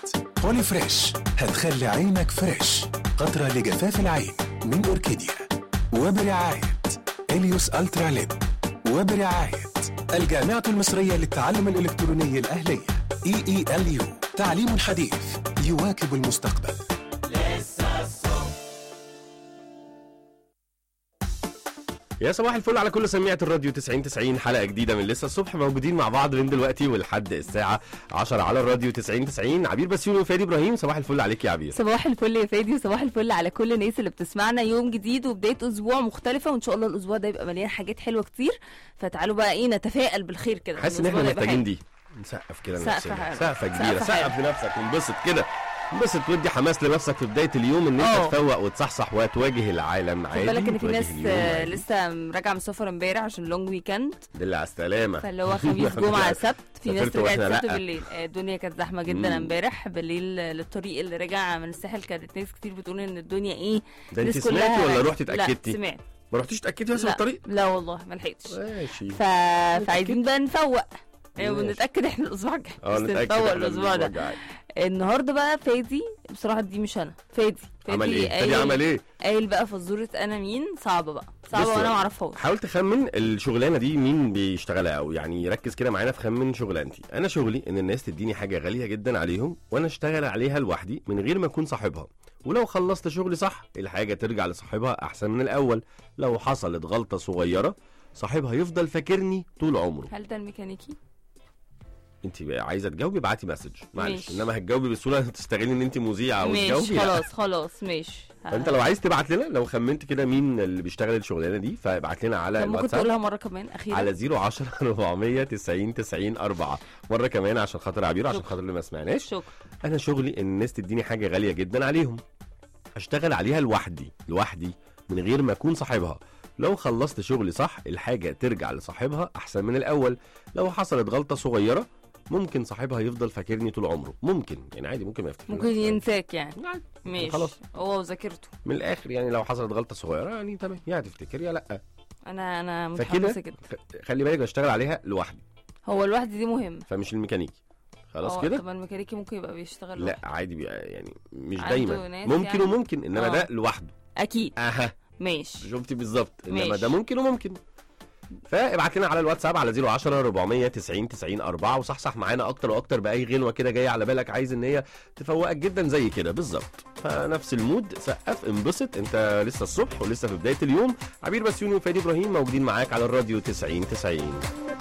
بولي فريش هتخلي عينك فريش. قطرة لجفاف العين من أوركيديا، وبرعاية إليوس ألترا ليب، وبرعاية الجامعة المصرية للتعلم الإلكتروني الأهلية EELU. تعليم حديث يواكب المستقبل. يا صباح الفل على كل سميعة الراديو 90 حلقة جديدة من لسه الصبح، موجودين مع بعض من دلوقتي ولحد الساعة 10 على الراديو 90. عبير بسيوني وفادي إبراهيم، صباح الفل عليك يا عبير. صباح الفل يا فادي، وصباح الفل على كل الناس اللي بتسمعنا. يوم جديد وبداية أسبوع مختلفة، وإن شاء الله الأسبوع ده يبقى مليان حاجات حلوة كتير. فتعالوا بقى إيه نتفائل بالخير كده. حاسس إن إحنا محتاجين دي نسقف كده لنفسنا، سقفة كبيرة، سقف لنفسك وانبسط كده، بس تودي حماس لنفسك في بداية اليوم ان انت تفوق وتصحصح وتواجه العالم عادي. خد بالك ان في ناس لسه راجعه من سفر امبارح عشان لونج ويكند. دل على السلامة. فاللي هو خميس جمعة سبت، في ناس رجعت سبت بالليل. الدنيا كانت زحمة جدا امبارح بالليل للطريق اللي رجع من الساحل. كانت ناس كتير بتقول ان الدنيا ايه. ده انت سمعتي ولا رحتي اتأكدتي؟ لا سمعت. ما رحتيش اتأكدتي بس في الطريق؟ لا والله ما لحقتش. ماشي. فعايزين بقى نفوق. بنتأكد احنا الأسبوع الجاي. نتفوق الأسبوع ده. النهارده بقى فادي بصراحة دي مش أنا. فادي عمل ايه؟ فادي عمل ايه؟ قايل بقى فزورة أنا مين صعبة بقى، صعبة وأنا ما أعرفهاش. حاول تخمن الشغلانة دي مين بيشتغلها، أو يعني ركز كده معانا في خمن شغلانتي. أنا شغلي إن الناس تديني حاجة غالية جدا عليهم وأنا أشتغل عليها لوحدي من غير ما أكون صاحبها، ولو خلصت شغلي صح الحاجة ترجع لصاحبها أحسن من الأول. لو حصلت غلطة صغيرة صاحبها يفضل فاكرني طول عمره. هل ده الميكانيكي؟ انت عايزه تجاوبي ابعتي مسج معلش، انما هتجاوبي بسهوله تستغلي ان انت مذيعه وتجاوبي. خلاص ماشي. فانت لو عايز تبعت لنا، لو خمنت كده مين اللي بيشتغل الشغلانه دي، فابعت لنا على الواتساب. ممكن تقولها مره كمان اخيرا على 010 490 90 4 مره كمان عشان خاطر عبير، عشان خاطر اللي ما سمعناش. شكرا. انا شغلي ان الناس تديني حاجه غاليه جدا عليهم، اشتغل عليها لوحدي من غير ما اكون صاحبها. لو خلصت شغلي صح الحاجه ترجع لصاحبها احسن من الاول. لو حصلت غلطه صغيره ممكن صاحبها يفضل فاكرني طول عمره. ممكن يعني عادي، ممكن ما يفتكرنيش، ممكن ينساك يعني. ماشي خلاص، هو وذاكرته من الاخر. يعني لو حصلت غلطه صغيره يعني تمام، يا هتفتكر يا لا. انا متحمسه جدا. خلي بالك بشتغل عليها لوحدي. هو لوحدي دي مهم، فمش الميكانيكي خلاص كده. طب الميكانيكي ممكن يبقى بيشتغل لا عادي يعني مش دايما، ممكن يعني. وممكن، انما ده لوحده اكيد. ماشي، شفتي بالظبط. انما ده ممكن وممكن. فابعت لنا على الواتساب على 010 490 90 4 وصحصح معانا اكتر واكتر باي غنوه كده جايه على بالك، عايز ان هي تفوقك جدا زي كده بالظبط. فنفس المود، سقف انبسط، انت لسه الصبح ولسه في بدايه اليوم. عبير بسيوني وفادي ابراهيم موجودين معاك على الراديو 90.